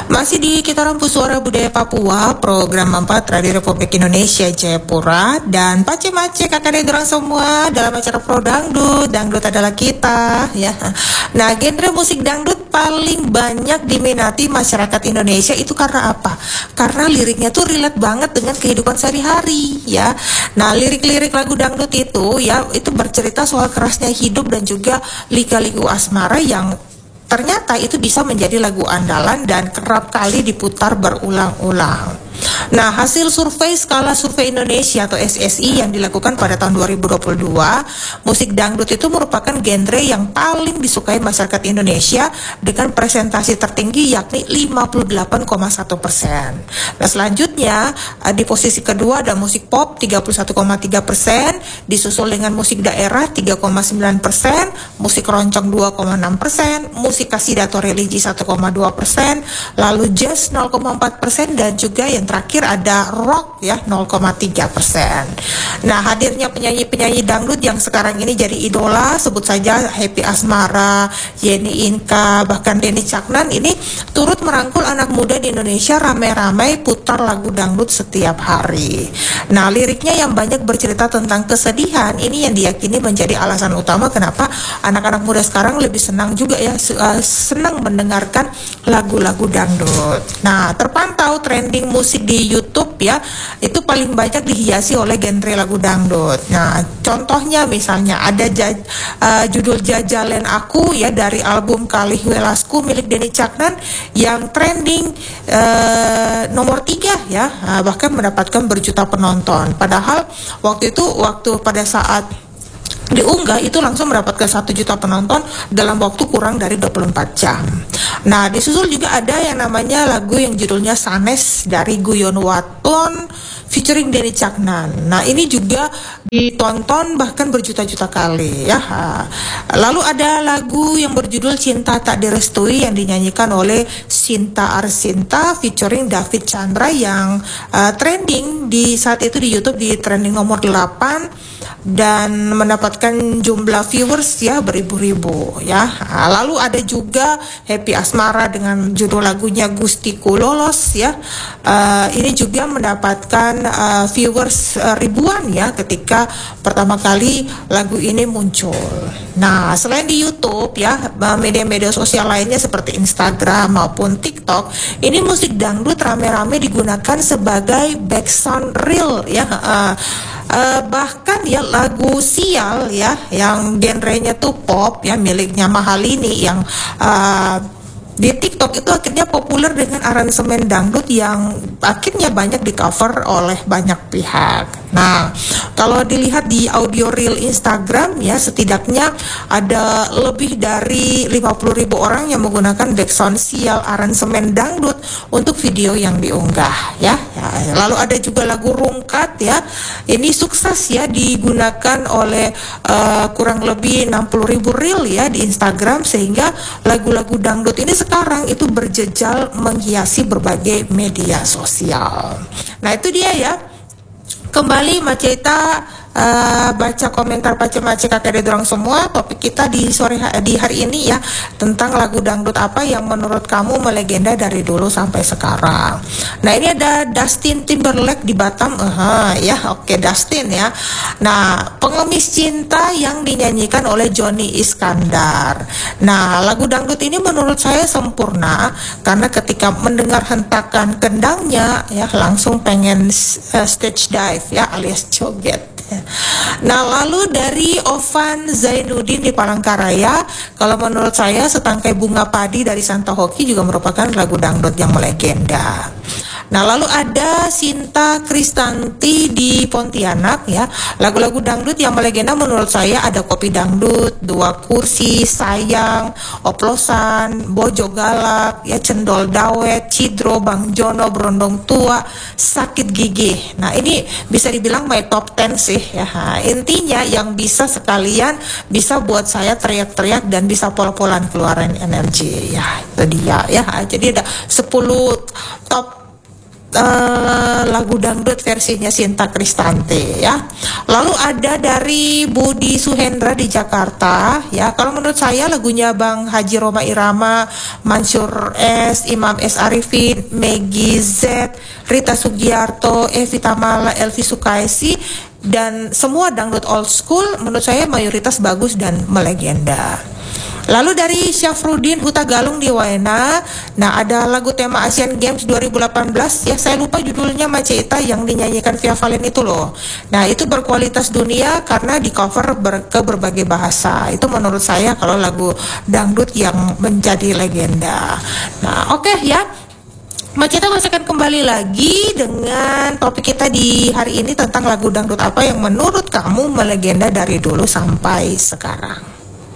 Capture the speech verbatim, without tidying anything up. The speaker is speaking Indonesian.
Masih di Kita Rampu Suara Budaya Papua, program empat Radio Republik Indonesia Jayapura, dan pace-mace kakak dorang semua dalam acara Pro Dangdut. Dangdut adalah kita, ya. Nah, genre musik dangdut paling banyak diminati masyarakat Indonesia itu karena apa? Karena liriknya tuh relate banget dengan kehidupan sehari-hari, ya. Nah, lirik-lirik lagu dangdut itu, ya, itu bercerita soal kerasnya hidup dan juga lika-liku asmara yang ternyata itu bisa menjadi lagu andalan dan kerap kali diputar berulang-ulang. Nah, hasil survei skala survei Indonesia atau S S I yang dilakukan pada tahun dua ribu dua puluh dua, musik dangdut itu merupakan genre yang paling disukai masyarakat Indonesia dengan presentasi tertinggi yakni lima puluh delapan koma satu persen. Nah, selanjutnya di posisi kedua ada musik pop tiga puluh satu koma tiga persen, disusul dengan musik daerah tiga koma sembilan persen, musik roncong dua koma enam persen, musik kasida atau religi satu koma dua persen, lalu jazz nol koma empat persen, dan juga yang terakhir ada rock ya nol koma tiga persen. Nah, hadirnya penyanyi-penyanyi dangdut yang sekarang ini jadi idola, sebut saja Happy Asmara, Yeni Inka, bahkan Denny Caknan, ini turut merangkul anak muda di Indonesia ramai-ramai putar lagu dangdut setiap hari. Nah, liriknya yang banyak bercerita tentang kesedihan, ini yang diyakini menjadi alasan utama kenapa anak-anak muda sekarang lebih senang juga ya, senang mendengarkan lagu-lagu dangdut. Nah, terpantau trending musik di YouTube ya, itu paling banyak dihiasi oleh genre lagu dangdut. Nah, contohnya misalnya ada jaj, uh, judul Jajalen Aku ya dari album Kalih Welasku milik Denny Caknan yang trending uh, nomor tiga ya, uh, bahkan mendapatkan berjuta penonton. Padahal waktu itu waktu pada saat diunggah itu langsung mendapatkan satu juta penonton dalam waktu kurang dari dua puluh empat jam. Nah, disusul juga ada yang namanya lagu yang judulnya Sanes dari Guyon Waton featuring Denny Caknan. Nah, ini juga ditonton bahkan berjuta-juta kali ya. Lalu ada lagu yang berjudul Cinta Tak Direstui yang dinyanyikan oleh Sinta Arsinta featuring David Chandra yang uh, trending di saat itu di YouTube di trending nomor delapan dan mendapatkan jumlah viewers ya beribu-ribu ya. Lalu ada juga Happy Asmara dengan judul lagunya Gustiku Lolos ya. Uh, ini juga mendapatkan uh, viewers uh, ribuan ya ketika pertama kali lagu ini muncul. Nah, selain di YouTube ya, media-media sosial lainnya seperti Instagram maupun TikTok, ini musik dangdut rame-rame digunakan sebagai background reel ya. Uh, Uh, bahkan ya lagu Sial ya yang genrenya tuh pop ya miliknya Mahalini yang uh, di TikTok itu akhirnya populer dengan aransemen dangdut yang akhirnya banyak di cover oleh banyak pihak. Nah, kalau dilihat di audio reel Instagram ya setidaknya ada lebih dari lima puluh ribu orang yang menggunakan background Sial aransemen dangdut untuk video yang diunggah ya. ya. Lalu ada juga lagu Rungkat ya. Ini sukses ya digunakan oleh uh, kurang lebih enam puluh ribu reel ya di Instagram sehingga lagu-lagu dangdut ini sekarang itu berjejal menghiasi berbagai media sosial. Nah, itu dia ya. Kembali Maceta uh, baca komentar pace-mace kakak dorang semua. Topik kita di sore di hari ini ya tentang lagu dangdut apa yang menurut kamu melegenda dari dulu sampai sekarang. Nah, ini ada Dustin Timberlake di Batam. Uh, ya, oke okay, Dustin ya. Nah, Pengemis Cinta yang dinyanyikan oleh Johnny Iskandar. Nah, lagu dangdut ini menurut saya sempurna karena ketika mendengar hentakan kendangnya ya langsung pengen uh, stage dive ya alias joget. Nah, lalu dari Ovan Zainuddin di Palangkaraya, kalau menurut saya Setangkai Bunga Padi dari Santa Hoki juga merupakan lagu dangdut yang melegenda. Nah, lalu ada Sinta Kristanti di Pontianak ya. Lagu-lagu dangdut yang melegenda menurut saya ada Kopi Dangdut, Dua Kursi, Sayang, Oplosan, Bojo Galak, ya Cendol Dawet, Cidro, Bang Jono, Berondong Tua, Sakit Gigi. Nah, ini bisa dibilang my top ten sih ya. Nah, intinya yang bisa sekalian bisa buat saya teriak-teriak dan bisa pol-polan keluaran energi ya. Itu dia ya. Jadi ada sepuluh top Uh, lagu dangdut versinya Sinta Kristante ya. Lalu ada dari Budi Suhendra di Jakarta ya. Kalau menurut saya lagunya Bang Haji Roma Irama, Mansur S, Imam S Arifin, Meggy Z, Rita Sugiarto, Evi Tamala, Elvi Sukaisi, dan semua dangdut old school menurut saya mayoritas bagus dan melegenda. Lalu dari Syafruddin Huta Galung di Waena, nah ada lagu tema Asian Games dua ribu delapan belas ya, saya lupa judulnya Maceita, yang dinyanyikan Via Valen itu loh. Nah itu berkualitas dunia karena di cover ber, ke berbagai bahasa. Itu menurut saya kalau lagu dangdut yang menjadi legenda. Nah oke okay, ya, Maceta masih akan kembali lagi dengan topik kita di hari ini tentang lagu dangdut apa yang menurut kamu melegenda dari dulu sampai sekarang.